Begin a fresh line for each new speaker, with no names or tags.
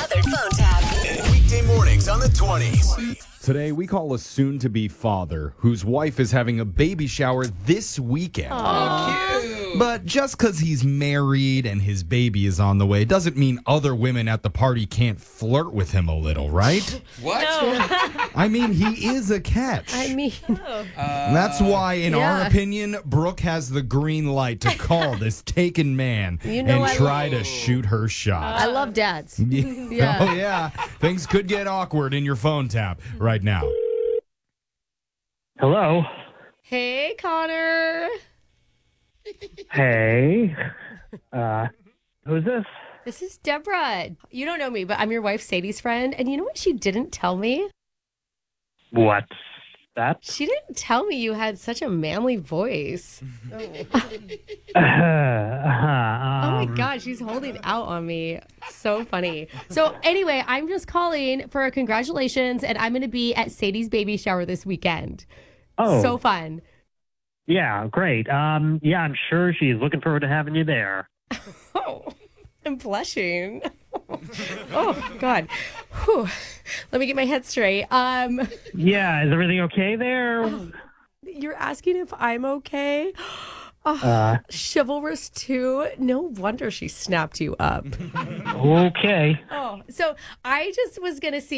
another phone tap.
Weekday mornings on the 20s.
Today, we call a soon-to-be father whose wife is having a baby shower this weekend. But just because he's married and his baby is on the way doesn't mean other women at the party can't flirt with him a little, right?
What?
I mean, he is a catch. That's why, in our opinion, Brooke has the green light to call this taken man and try to shoot her shot.
I love dads.
Yeah. Oh, yeah. Things could get awkward in your phone tap right now.
Hello.
Hey, Connor.
Hey. Who's this?
This is Deborah. You don't know me, but I'm your wife Sadie's friend. And you know what she didn't tell me?
What's that?
She didn't tell me you had such a manly voice. Oh my God, she's holding out on me. So funny. So anyway, I'm just calling for congratulations, and I'm going to be at Sadie's baby shower this weekend.
Oh.
So fun.
Yeah, great. Yeah, I'm sure she's looking forward to having you there.
Oh, I'm blushing. Oh, God. Whew. Let me get my head straight.
Yeah, is everything okay there?
You're asking if I'm okay? Chivalrous too. No wonder she snapped you up.
Okay.
Oh, so I just was going to see